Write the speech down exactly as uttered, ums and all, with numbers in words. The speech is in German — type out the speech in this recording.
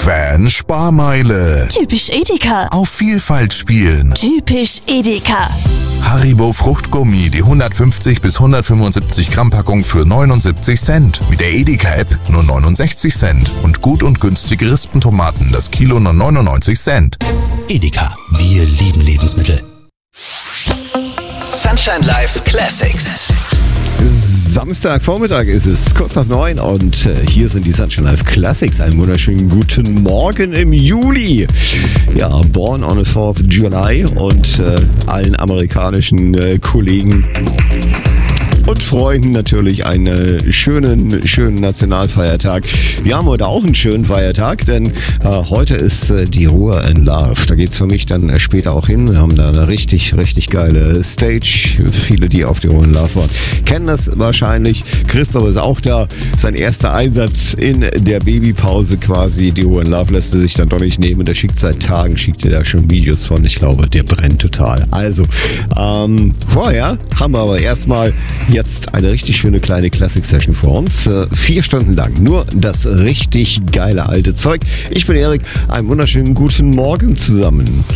Fan Sparmeile. Typisch Edeka. Auf Vielfalt spielen. Typisch Edeka. Haribo Fruchtgummi, die hundertfünfzig bis hundertfünfundsiebzig Gramm Packung für neunundsiebzig Cent. Mit der Edeka-App nur neunundsechzig Cent. Und gut und günstige Rispentomaten, das Kilo nur neunundneunzig Cent. Edeka, wir lieben Lebensmittel. Sunshine Live Classics. Samstagvormittag ist es, kurz nach neun, und äh, hier sind die Sunshine Live Classics. Einen wunderschönen guten Morgen im Juli. Ja, Born on the fourth of July und äh, allen amerikanischen äh, Kollegen und Freunden natürlich einen schönen, schönen Nationalfeiertag. Wir haben heute auch einen schönen Feiertag, denn äh, heute ist äh, die Ruhr in Love. Da geht's für mich dann äh, später auch hin. Wir haben da eine richtig, richtig geile Stage. Viele, die auf die Ruhr in Love waren, kennen das wahrscheinlich. Christoph ist auch da. Sein erster Einsatz in der Babypause quasi. Die Ruhr in Love lässt er sich dann doch nicht nehmen. Der schickt seit Tagen, schickt er da schon Videos von. Ich glaube, der brennt total. Also, ähm, vorher haben wir aber erstmal jetzt eine richtig schöne kleine Classic-Session vor uns. Äh, vier Stunden lang nur das richtig geile alte Zeug. Ich bin Erik, einen wunderschönen guten Morgen zusammen.